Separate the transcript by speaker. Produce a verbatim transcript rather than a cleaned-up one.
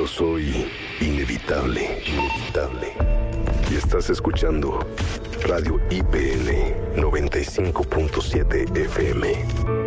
Speaker 1: Yo soy inevitable, inevitable. Y estás escuchando Radio I P N noventa y cinco punto siete F M.